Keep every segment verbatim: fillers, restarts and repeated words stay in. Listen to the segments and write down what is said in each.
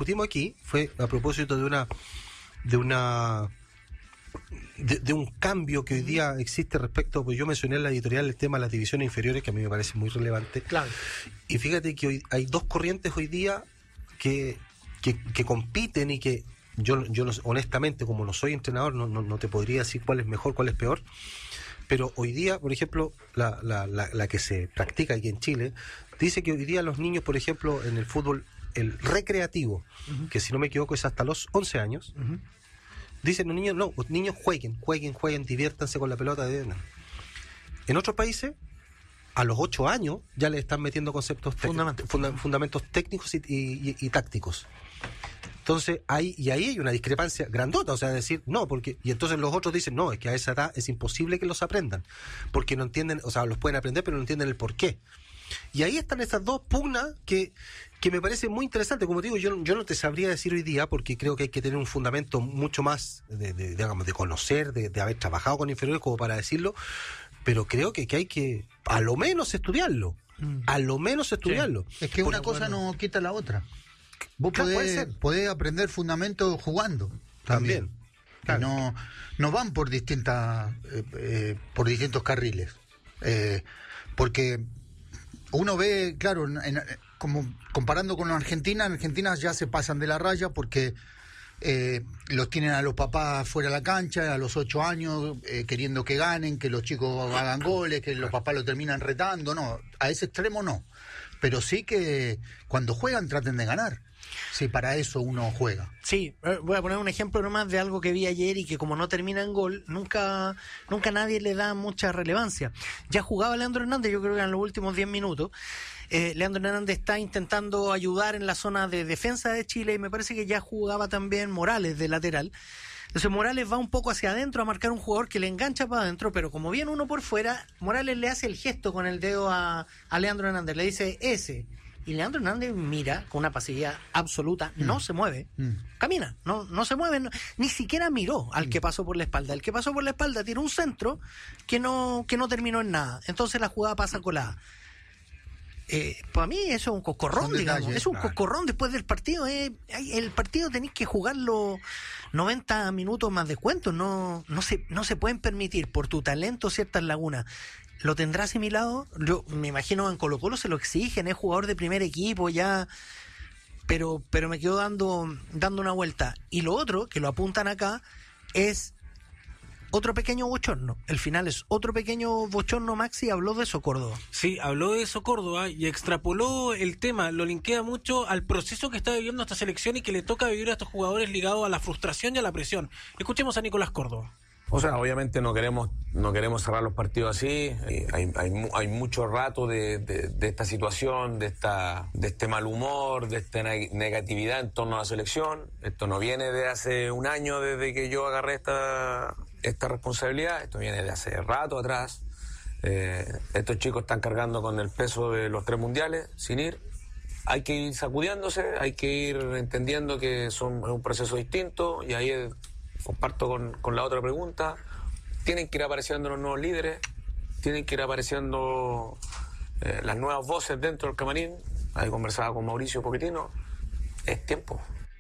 discutimos aquí fue a propósito de una de una de, de un cambio que hoy día existe respecto, pues yo mencioné en la editorial el tema de las divisiones inferiores, que a mí me parece muy relevante. Claro. Y fíjate que hoy hay dos corrientes hoy día que, que, que compiten y que yo, yo no, honestamente, como no soy entrenador, no, no, no te podría decir cuál es mejor, cuál es peor. Pero hoy día, por ejemplo, la, la, la, la que se practica aquí en Chile, dice que hoy día los niños, por ejemplo, en el fútbol, el recreativo, uh-huh. que si no me equivoco es hasta los once años, uh-huh. dicen los niños, no, los niños jueguen, jueguen, jueguen, diviértanse con la pelota. De... En otros países, a los ocho años ya le están metiendo conceptos, te- Fundamentos. funda- fundamentos técnicos y, y, y, y tácticos. Entonces, ahí, y ahí hay una discrepancia grandota, o sea, decir, no, porque, y entonces los otros dicen, no, es que a esa edad es imposible que los aprendan, porque no entienden, o sea, los pueden aprender, pero no entienden el por qué. Y ahí están estas dos pugnas que, que me parece muy interesante. Como te digo, yo, yo no te sabría decir hoy día, porque creo que hay que tener un fundamento mucho más de, de, digamos, de conocer, de, de haber trabajado con inferiores como para decirlo, pero creo que, que hay que, a lo menos, estudiarlo. Mm. A lo menos estudiarlo. Sí. Es que Por, una cosa bueno, no quita la otra. Vos claro, podés, podés aprender fundamentos jugando también. También. Claro. No, no van por distintas eh, eh, por distintos carriles. Eh, porque uno ve, claro, en, en, como comparando con la Argentina, en Argentina ya se pasan de la raya porque eh, los tienen a los papás fuera de la cancha a los ocho años eh, queriendo que ganen, que los chicos hagan goles, que los papás lo terminan retando. No, a ese extremo no. Pero sí que cuando juegan traten de ganar. Si para eso uno juega. Sí, voy a poner un ejemplo nomás de algo que vi ayer y que como no termina en gol, nunca nunca nadie le da mucha relevancia. Ya jugaba Leandro Hernández, yo creo que en los últimos diez minutos. Eh, Leandro Hernández está intentando ayudar en la zona de defensa de Chile y me parece que ya jugaba también Morales de lateral. Entonces Morales va un poco hacia adentro a marcar un jugador que le engancha para adentro, pero como viene uno por fuera, Morales le hace el gesto con el dedo a, a Leandro Hernández, le dice ese. Y Leandro Hernández mira con una pasividad absoluta, mm. no se mueve, mm. camina, no no se mueve, no, ni siquiera miró al mm. que pasó por la espalda. El que pasó por la espalda tiró un centro que no que no terminó en nada. Entonces la jugada pasa colada. Eh, para mí eso es un coscorrón, digamos, detalles, es un claro. coscorrón después del partido. Eh, el partido tenéis que jugarlo noventa minutos más de cuento, no no se no se pueden permitir por tu talento ciertas lagunas. ¿Lo tendrá asimilado? Yo me imagino en Colo Colo se lo exigen, es jugador de primer equipo ya, pero pero me quedo dando dando una vuelta. Y lo otro, que lo apuntan acá, es otro pequeño bochorno. El final es otro pequeño bochorno. Maxi habló de eso Córdoba. Sí, habló de eso Córdoba y extrapoló el tema, lo linkea mucho al proceso que está viviendo esta selección y que le toca vivir a estos jugadores ligados a la frustración y a la presión. Escuchemos a Nicolás Córdoba. O sea, obviamente no queremos no queremos cerrar los partidos así. Hay, hay, hay mucho rato de, de, de esta situación, de esta de este mal humor, de esta negatividad en torno a la selección. Esto no viene de hace un año desde que yo agarré esta esta responsabilidad. Esto viene de hace rato atrás. Eh, estos chicos están cargando con el peso de los tres mundiales sin ir. Hay que ir sacudiéndose, hay que ir entendiendo que son, es un proceso distinto y ahí es, comparto con, con la otra pregunta. Tienen que ir apareciendo los nuevos líderes, tienen que ir apareciendo eh, las nuevas voces dentro del camarín. Ahí conversaba con Mauricio Pochettino. Es tiempo.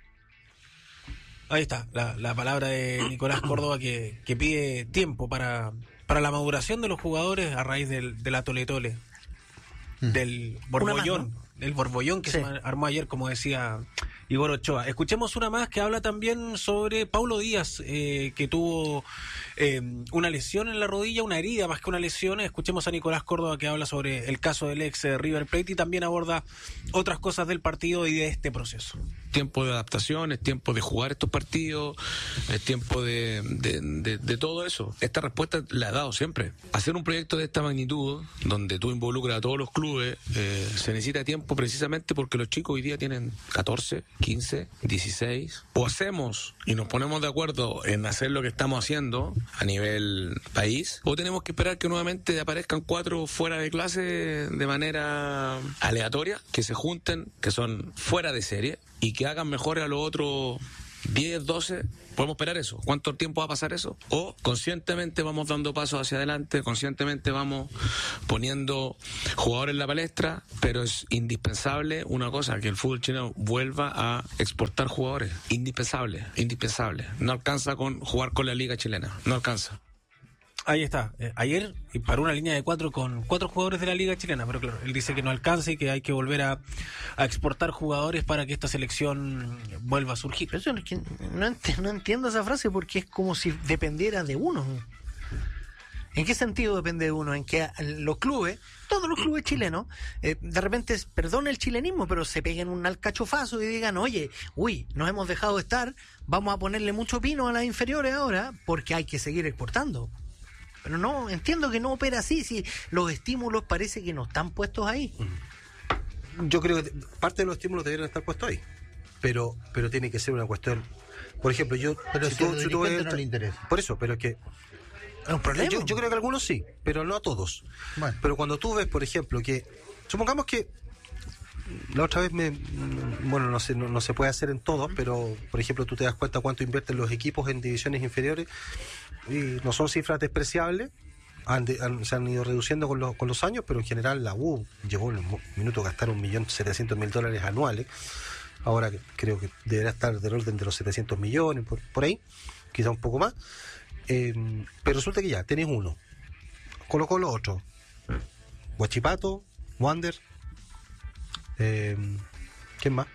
Ahí está, la, la palabra de Nicolás Córdoba que, que pide tiempo para, para la maduración de los jugadores a raíz del, de la tole-tole, mm. del borbollón, más, ¿no? El borbollón que sí. se armó ayer, como decía Igor Ochoa. Escuchemos una más que habla también sobre Paulo Díaz, eh, que tuvo eh, una lesión en la rodilla, una herida más que una lesión. Escuchemos a Nicolás Córdoba que habla sobre el caso del ex River Plate y también aborda otras cosas del partido y de este proceso. Tiempo de adaptación, es tiempo de jugar estos partidos, es tiempo de, de, de, de todo eso. Esta respuesta la he dado siempre. Hacer un proyecto de esta magnitud, donde tú involucras a todos los clubes, eh, se necesita tiempo precisamente porque los chicos hoy día tienen catorce, quince, dieciséis. O hacemos y nos ponemos de acuerdo en hacer lo que estamos haciendo a nivel país, o tenemos que esperar que nuevamente aparezcan cuatro fuera de clase de manera aleatoria, que se junten, que son fuera de serie y que hagan mejor a los otros diez, doce, ¿podemos esperar eso? ¿Cuánto tiempo va a pasar eso? O conscientemente vamos dando pasos hacia adelante, conscientemente vamos poniendo jugadores en la palestra, pero es indispensable una cosa, que el fútbol chileno vuelva a exportar jugadores. Indispensable, indispensable. No alcanza con jugar con la liga chilena, no alcanza. Ahí está. Eh, ayer paró una línea de cuatro con cuatro jugadores de la liga chilena, pero claro, él dice que no alcanza y que hay que volver a, a exportar jugadores para que esta selección vuelva a surgir. Pero eso es que no, ent- no entiendo esa frase porque es como si dependiera de uno. ¿En qué sentido depende de uno? En que a- los clubes, todos los clubes chilenos, eh, de repente, es- perdón el chilenismo, pero se peguen un alcachofazo y digan, oye, uy, nos hemos dejado de estar, vamos a ponerle mucho pino a las inferiores ahora porque hay que seguir exportando. Pero no, entiendo que no opera así, si los estímulos parece que no están puestos ahí. Yo creo que parte de los estímulos deberían estar puestos ahí, pero pero tiene que ser una cuestión. Por ejemplo, yo Pero si a los tú dirigentes ves- no le interesa. por eso, pero es que Es un problema. yo, yo creo que algunos sí, pero no a todos. Bueno. Pero cuando tú ves, por ejemplo, que supongamos que la otra vez me bueno, no sé, no, no se puede hacer en todos, pero por ejemplo, tú te das cuenta cuánto invierten los equipos en divisiones inferiores y no son cifras despreciables. Han de- han- se han ido reduciendo con los, con los años, pero en general la U llegó en un minuto a gastar un millón setecientos mil dólares anuales. Ahora que- creo que deberá estar del orden de los setecientos millones, por, por ahí, quizá un poco más. Eh, pero resulta que ya, tenés uno. Colo Colo otro. Huachipato, Wander. Eh, ¿Quién más?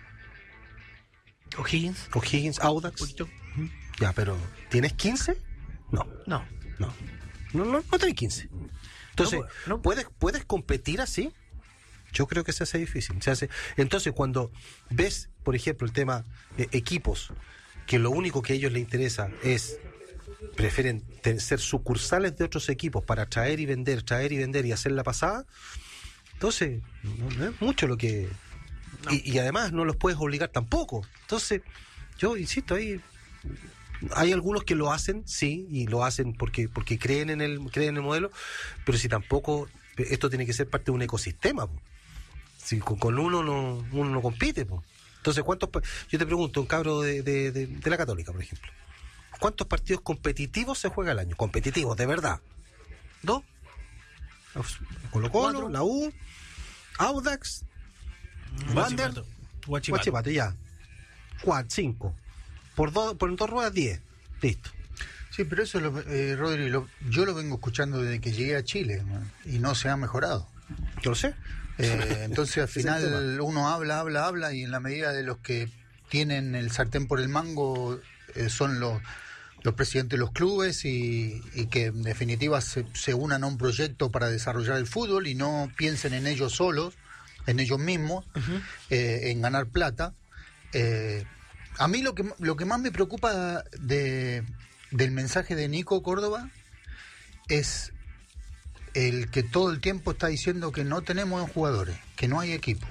O'Higgins. O'Higgins, Audax. Poquito. Ya, pero ¿tienes quince? No, No. no. No, no, no tenés quince. Entonces, No, no. ¿puedes, ¿puedes competir así? Yo creo que se hace difícil. Se hace... Entonces, cuando ves, por ejemplo, el tema de equipos, que lo único que a ellos les interesa es, prefieren te- ser sucursales de otros equipos para traer y vender, traer y vender y hacer la pasada, entonces, no, no es mucho lo que... Y, y además no los puedes obligar tampoco. Entonces, yo insisto, ahí hay algunos que lo hacen, sí, y lo hacen porque porque creen en el creen en el modelo, pero si tampoco, esto tiene que ser parte de un ecosistema, po. Si con, con uno no uno no compite, po. Entonces, ¿cuántos pa- yo te pregunto, un cabro de, de, de, de la Católica, por ejemplo, ¿cuántos partidos competitivos se juega al año? Competitivos, de verdad. ¿Dos? Colo Colo, Cuatro. la U, Audax, Wander, Huachipato. Huachipato, ya. Cuatro, cinco. Por dos, por dos ruedas, diez. Listo. Sí, pero eso, lo, eh, Rodri, lo- yo lo vengo escuchando desde que llegué a Chile, man, y no se ha mejorado. Yo lo sé. Eh, entonces al Ese es el final uno habla, habla, habla, y en la medida de los que tienen el sartén por el mango eh, son los, los presidentes de los clubes y, y que en definitiva se, se unan a un proyecto para desarrollar el fútbol y no piensen en ellos solos, en ellos mismos, eh, en ganar plata. Eh, a mí lo que, lo que más me preocupa de, del mensaje de Nico Córdoba es el que todo el tiempo está diciendo que no tenemos jugadores, que no hay equipo.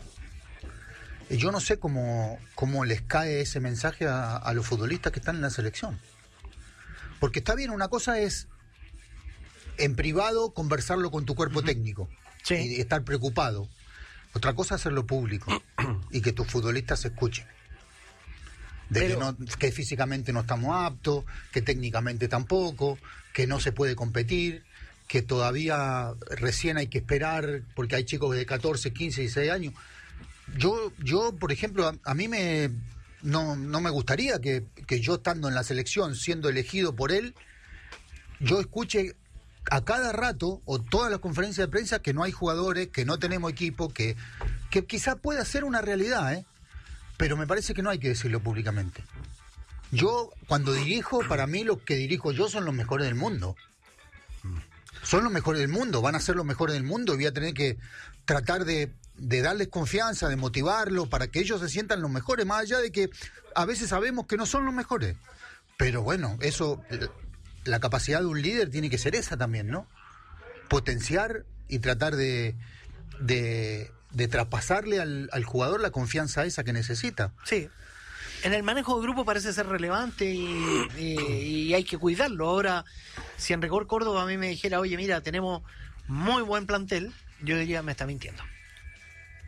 Y yo no sé cómo, cómo les cae ese mensaje a, a los futbolistas que están en la selección. Porque está bien, una cosa es en privado conversarlo con tu cuerpo técnico Sí. y estar preocupado. Otra cosa es hacerlo público y que tus futbolistas se escuchen. De Pero- que, no, que físicamente no estamos aptos, que técnicamente tampoco, que no se puede competir, que todavía recién hay que esperar porque hay chicos de catorce, quince, dieciséis años. Yo, yo por ejemplo, a, a mí me no, no me gustaría que, que yo estando en la selección, siendo elegido por él, yo escuche a cada rato o todas las conferencias de prensa que no hay jugadores, que no tenemos equipo, que, que quizá pueda ser una realidad, ¿eh? Pero me parece que no hay que decirlo públicamente. Yo, cuando dirijo, para mí los que dirijo yo son los mejores del mundo. Son los mejores del mundo, van a ser los mejores del mundo y voy a tener que tratar de, de darles confianza, de motivarlos para que ellos se sientan los mejores, más allá de que a veces sabemos que no son los mejores. Pero bueno, eso, la capacidad de un líder tiene que ser esa también, ¿no? Potenciar y tratar de, de, de traspasarle al, al jugador la confianza esa que necesita. Sí. En el manejo de grupo parece ser relevante y, y- y hay que cuidarlo. Ahora, si en Rigor Córdoba a mí me dijera, oye, mira, tenemos muy buen plantel, yo diría, me está mintiendo.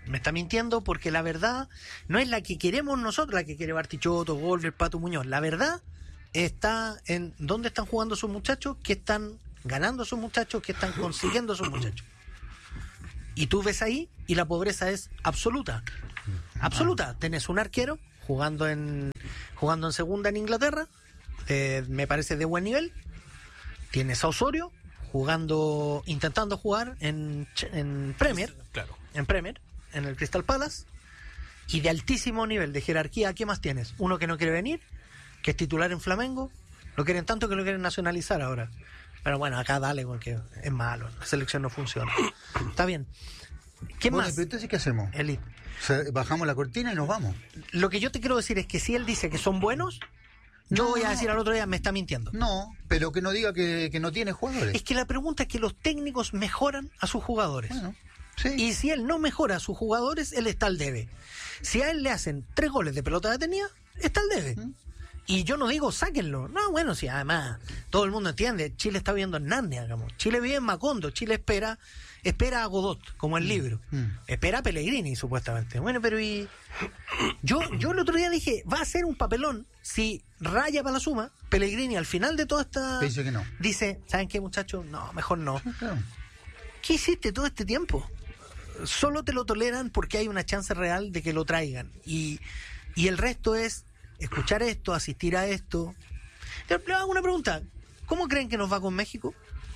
me está mintiendo porque la verdad no es la que queremos nosotros, la que quiere Bartichotto, Golver, Pato Muñoz. La verdad está en dónde están jugando sus muchachos, qué están ganando sus muchachos, qué están consiguiendo sus muchachos. Y tú ves ahí y la pobreza es absoluta. Absoluta. Tenés un arquero jugando en jugando en segunda en Inglaterra, eh, me parece de buen nivel. Tienes a Osorio jugando, intentando jugar en, en Premier, Claro. en Premier, en el Crystal Palace, y de altísimo nivel de jerarquía. ¿Qué más tienes? Uno que no quiere venir, que es titular en Flamengo, lo quieren tanto que lo quieren nacionalizar ahora. Pero bueno, acá dale, porque es malo, la selección no funciona. Está bien. ¿Qué Bueno, más? pero entonces, ¿qué hacemos? Eli, O sea, bajamos la cortina y nos vamos. lo que yo te quiero decir es que si él dice que son buenos, yo No, voy a no. decir al otro día, me está mintiendo. No, pero que no diga que, que no tiene jugadores. Es que la pregunta es que los técnicos mejoran a sus jugadores. Bueno, sí. Y si él no mejora a sus jugadores, él está al debe. Si a él le hacen tres goles de pelota detenida, está al debe. ¿Mm? Y yo no digo, sáquenlo. No, bueno, si además todo el mundo entiende, Chile está viviendo en Narnia, digamos. Chile vive en Macondo, Chile espera espera a Godot, como el libro. Mm. Espera a Pellegrini, supuestamente. Bueno, pero y... Yo, yo el otro día dije, va a ser un papelón si raya para la suma, Pellegrini al final de toda esta... Te dice que no. Dice, ¿saben qué, muchachos? No, mejor no. Claro. ¿Qué hiciste todo este tiempo? Solo te lo toleran porque hay una chance real de que lo traigan. Y, y el resto es escuchar esto, asistir a esto. Le le hago una pregunta. ¿Cómo creen que nos va con México?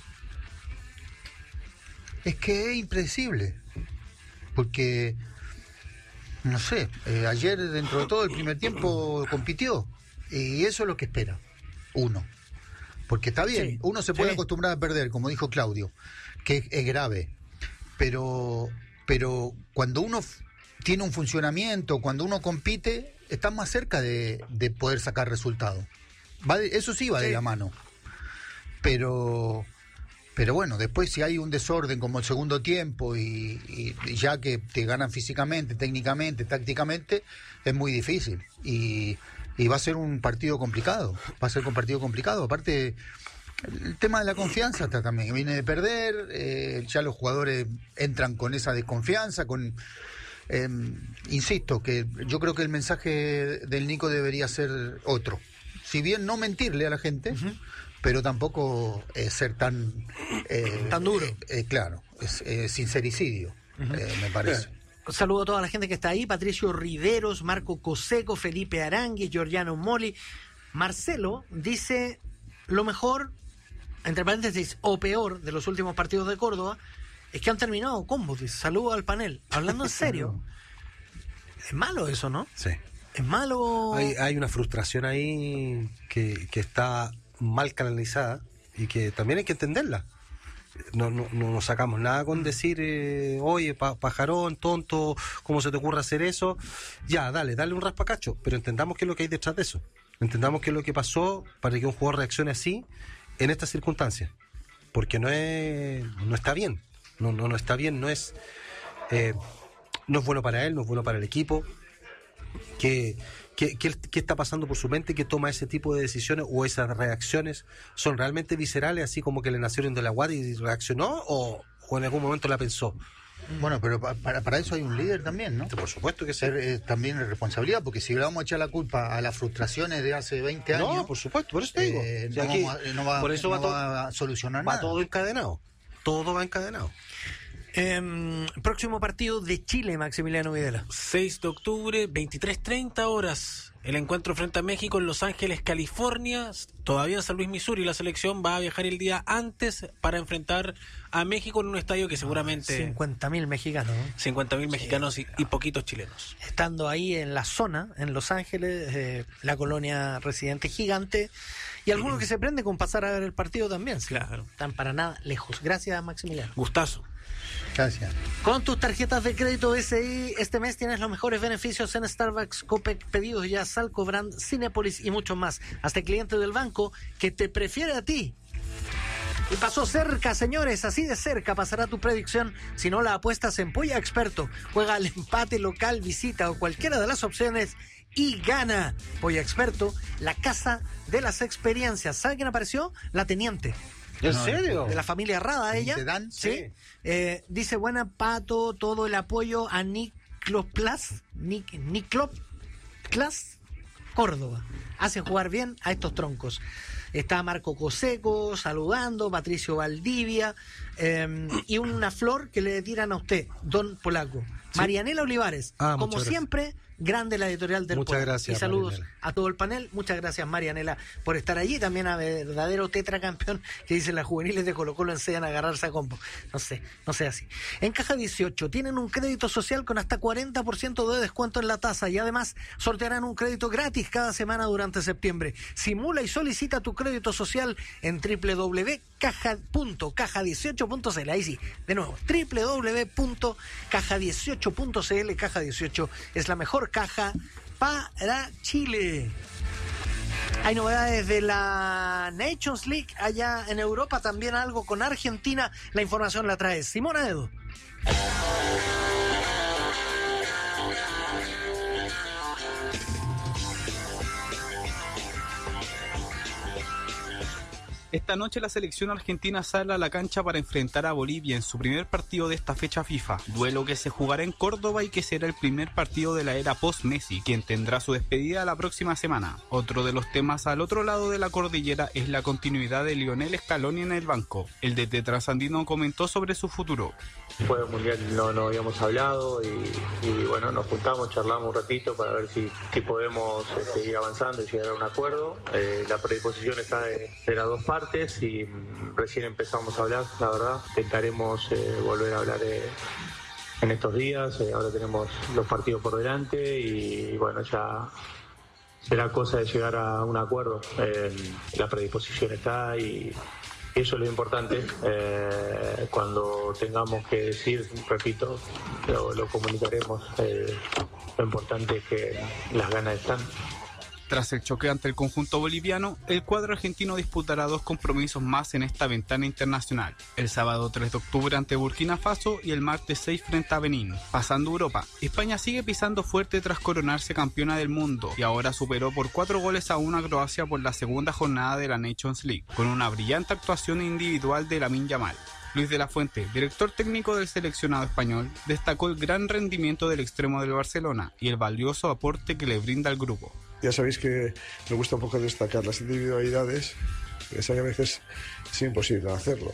Es que es impredecible. Porque, no sé, eh, ayer dentro de todo el primer tiempo compitió. Y eso es lo que espera uno. Porque está bien, Sí, uno se puede sí. acostumbrar a perder, como dijo Claudio, que es, es grave. Pero, pero cuando uno f- tiene un funcionamiento, cuando uno compite, está más cerca de, de poder sacar resultados. Va de- eso sí va de Sí. la mano. Pero, pero bueno, después si hay un desorden como el segundo tiempo y, y- y ya que te ganan físicamente, técnicamente, tácticamente, es muy difícil. Y, y va a ser un partido complicado. Va a ser un partido complicado. Aparte, el tema de la confianza está también. Viene de perder, eh, ya los jugadores entran con esa desconfianza, con... eh, insisto, que yo creo que el mensaje del Nico debería ser otro. Si bien no mentirle a la gente, pero tampoco eh, ser tan... eh, Tan duro. eh, eh, claro, es eh, sincericidio, eh, me parece. Saludo a toda la gente que está ahí. Patricio Riveros, Marco Coseco, Felipe Arangue, Georgiano Moli. Marcelo dice lo mejor, entre paréntesis, o peor de los últimos partidos de Córdoba es que han terminado combos. Dice, saludo al panel. Hablando en serio, es malo eso, ¿no? Sí. Es malo. Hay, hay una frustración ahí que, que está mal canalizada y que también hay que entenderla. No, no, no nos sacamos nada con decir, eh, oye, pa- pajarón, tonto, ¿cómo se te ocurre hacer eso? Ya, dale, dale un raspacacho, pero entendamos qué es lo que hay detrás de eso. Entendamos qué es lo que pasó para que un jugador reaccione así en estas circunstancias. Porque no es, no está bien. No, no, no está bien, no es, eh, no es bueno para él, no es bueno para el equipo. ¿Qué, qué, qué, qué está pasando por su mente que toma ese tipo de decisiones o esas reacciones? ¿Son realmente viscerales, así como que le nacieron de la guardia y reaccionó o, o en algún momento la pensó? Bueno, pero pa- para, para eso hay un líder también, ¿no? Por supuesto que sí. Ser eh, también es responsabilidad, porque si le vamos a echar la culpa a las frustraciones de hace veinte años, No, por supuesto, por eso te digo. eh, O no, sea, aquí- vamos a- no va, por eso no va, todo, va a solucionar va nada. todo encadenado. Todo va encadenado. Em, próximo partido de Chile, Maximiliano Videla. seis de octubre, veintitrés treinta horas. El encuentro frente a México en Los Ángeles, California. Todavía en San Luis, Missouri. La selección va a viajar el día antes para enfrentar a México en un estadio que seguramente cincuenta mil mexicanos, ¿no? cincuenta mil mexicanos y, y poquitos chilenos. Estando ahí en la zona, en Los Ángeles, eh, la colonia residente gigante, y algunos que se prenden con pasar a ver el partido también. ¿sí? Claro. Están para nada lejos. Gracias, Maximiliano. Gustazo. Gracias. Con tus tarjetas de crédito S I, este mes tienes los mejores beneficios en Starbucks, Copec, Pedidos Ya, Salco Brand, Cinépolis y mucho más. Hasta el cliente del banco que te prefiere a ti. Y pasó cerca, señores, así de cerca pasará tu predicción si no la apuestas en Polla Experto. Juega al empate local, visita o cualquiera de las opciones y gana. Polla Experto, la casa de las experiencias. ¿Sabe quién apareció? La teniente. ¿En No, serio? De la familia Rada, ella. ¿Te dan? Sí. Eh, dice, buena Pato, todo el apoyo a Nick Nicloplas, Nic, Nicloplas Córdoba. Hace jugar bien a estos troncos. Está Marco Coseco saludando, Patricio Valdivia, eh, y una flor que le tiran a usted, don Polaco. ¿Sí? Marianela Olivares, ah, como siempre, grande la editorial del Muchas Polaco. gracias, y saludos Marianela. A todo el panel. Muchas gracias, Marianela, por estar allí. También a verdadero tetracampeón que dice las juveniles de Colo Colo enseñan a agarrarse a combo. No sé, no sé así. En Caja dieciocho tienen un crédito social con hasta cuarenta por ciento de descuento en la tasa y además sortearán un crédito gratis cada semana durante septiembre. Simula y solicita tu crédito social en doble u doble u doble u punto caja dieciocho punto c l. Ahí sí, de nuevo, doble u doble u doble u punto caja dieciocho punto c l. Caja dieciocho es la mejor caja para Chile. Hay novedades de la Nations League allá en Europa, también algo con Argentina. La información la trae Simona Edo. Esta noche la selección argentina sale a la cancha para enfrentar a Bolivia en su primer partido de esta fecha FIFA, duelo que se jugará en Córdoba y que será el primer partido de la era post-Messi, quien tendrá su despedida la próxima semana. Otro de los temas al otro lado de la cordillera es la continuidad de Lionel Scaloni en el banco. El D T trasandino comentó sobre su futuro. Después del Mundial no, no habíamos hablado y, y bueno, nos juntamos, charlamos un ratito para ver si, si podemos eh, seguir avanzando y llegar a un acuerdo. Eh, la predisposición está de, de las dos partes y recién empezamos a hablar, la verdad. Intentaremos eh, volver a hablar eh, en estos días. Eh, ahora tenemos los partidos por delante y bueno, ya será cosa de llegar a un acuerdo. Eh, la predisposición está y eso es lo importante. Eh, cuando tengamos que decir, repito, lo, lo comunicaremos. Eh, lo importante es que las ganas están. Tras el choque ante el conjunto boliviano, el cuadro argentino disputará dos compromisos más en esta ventana internacional. El sábado tres de octubre ante Burkina Faso y el martes seis frente a Benín. Pasando Europa, España sigue pisando fuerte tras coronarse campeona del mundo y ahora superó por cuatro goles a uno a Croacia por la segunda jornada de la Nations League, con una brillante actuación individual de Lamine Yamal. Luis de la Fuente, director técnico del seleccionado español, destacó el gran rendimiento del extremo del Barcelona y el valioso aporte que le brinda al grupo. Ya sabéis que me gusta un poco destacar las individualidades, ya que a veces es imposible hacerlo.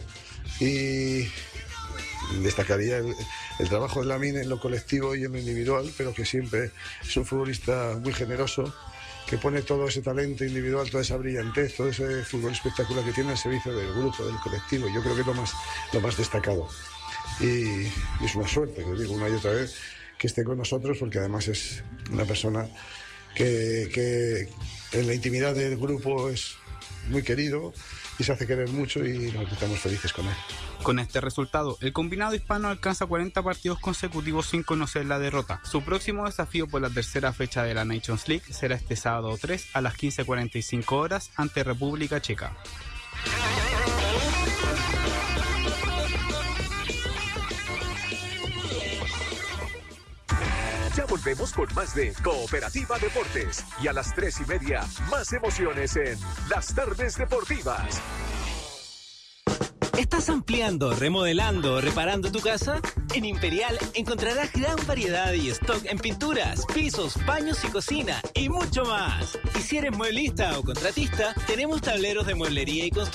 Y destacaría el, el trabajo de Lamine en lo colectivo y en lo individual, pero que siempre es un futbolista muy generoso, que pone todo ese talento individual, toda esa brillantez, todo ese fútbol espectacular que tiene al servicio del grupo, del colectivo. Yo creo que es lo más, lo más destacado. Y, y es una suerte, que digo una y otra vez, que esté con nosotros, porque además es una persona que, que en la intimidad del grupo es muy querido y se hace querer mucho y nos estamos felices con él. Con este resultado, el combinado hispano alcanza cuarenta partidos consecutivos sin conocer la derrota. Su próximo desafío por la tercera fecha de la Nations League será este sábado tres a las quince cuarenta y cinco horas ante República Checa. Ya volvemos con más de Cooperativa Deportes y a las tres y media más emociones en Las Tardes Deportivas. ¿Estás ampliando, remodelando o reparando tu casa? En Imperial encontrarás gran variedad y stock en pinturas, pisos, baños y cocina y mucho más. Y si eres mueblista o contratista, tenemos tableros de mueblería y construcción